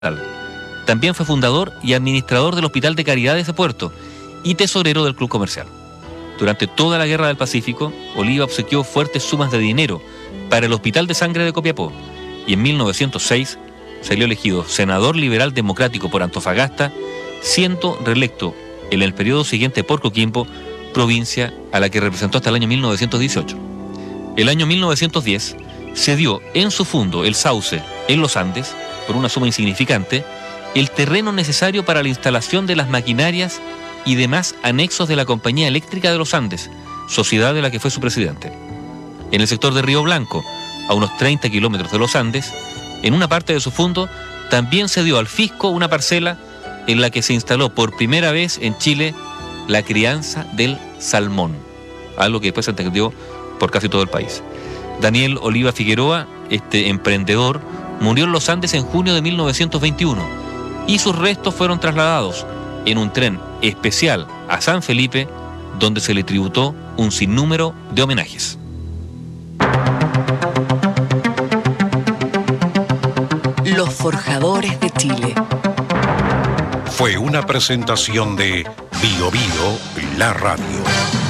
También fue fundador y administrador del Hospital de Caridad de ese puerto y tesorero del Club Comercial. Durante toda la Guerra del Pacífico, Oliva obsequió fuertes sumas de dinero para el Hospital de Sangre de Copiapó y en 1906 salió elegido senador liberal democrático por Antofagasta, siendo reelecto en el periodo siguiente por Coquimbo, provincia a la que representó hasta el año 1918. El año 1910 cedió en su fundo El Sauce, en los Andes, por una suma insignificante, el terreno necesario para la instalación de las maquinarias y demás anexos de la Compañía Eléctrica de los Andes, sociedad de la que fue su presidente. En el sector de Río Blanco, a unos 30 kilómetros de los Andes, en una parte de su fundo, también cedió al fisco una parcela en la que se instaló por primera vez en Chile la crianza del salmón, algo que después se extendió por casi todo el país. Daniel Oliva Figueroa, este emprendedor, murió en los Andes en junio de 1921 y sus restos fueron trasladados en un tren especial a San Felipe, donde se le tributó un sinnúmero de homenajes. Los Forjadores de Chile. Fue una presentación de Bio Bio, la radio.